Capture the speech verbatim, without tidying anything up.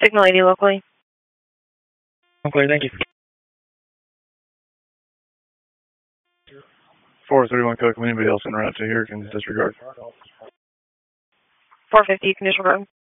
Signal eighty locally. Okay, thank you. four thirty-one Coke. Anybody else en route to here can disregard. four fifty, condition room.